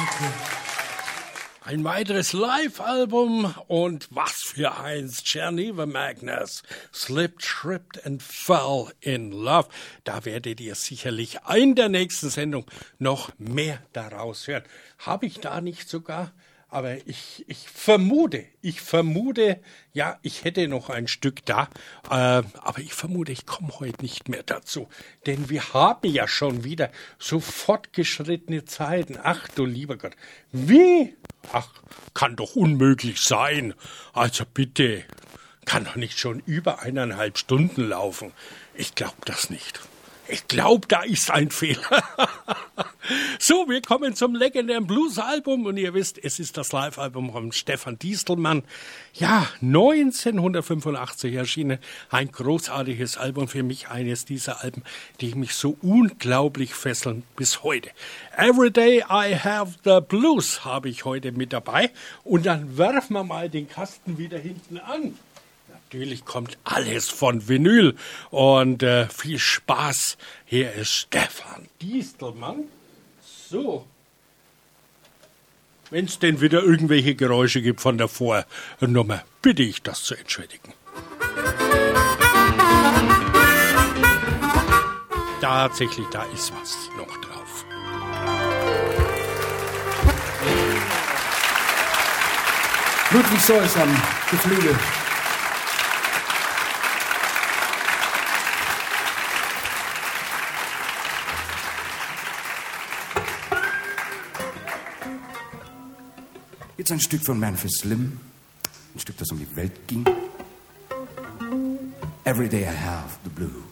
Ein weiteres Live-Album und was für eins, Geneva Magnus, Slipped, Tripped and Fell in Love. Da werdet ihr sicherlich in der nächsten Sendung noch mehr daraus hören. Habe ich da nicht sogar? Aber ich vermute, ja, ich hätte noch ein Stück da, aber ich vermute, ich komme heute nicht mehr dazu. Denn wir haben ja schon wieder so fortgeschrittene Zeiten. Ach du lieber Gott, wie? Ach, kann doch unmöglich sein. Also bitte, kann doch nicht schon über 1,5 Stunden laufen. Ich glaube das nicht. Ich glaube, da ist ein Fehler. So, wir kommen zum legendären Blues-Album und ihr wisst, es ist das Live-Album von Stefan Distelmann. Ja, 1985 erschienen. Ein großartiges Album, für mich eines dieser Alben, die mich so unglaublich fesseln bis heute. Everyday I Have the Blues habe ich heute mit dabei und dann werfen wir mal den Kasten wieder hinten an. Natürlich kommt alles von Vinyl und viel Spaß. Hier ist Stefan Distelmann. So, wenn es denn wieder irgendwelche Geräusche gibt von der Vornummer, bitte ich das zu entschuldigen. Tatsächlich, da ist was noch drauf. Ludwig Seuss am Geflügel. Jetzt ein Stück von Memphis Slim, ein Stück, das um die Welt ging. Every day I have the blues.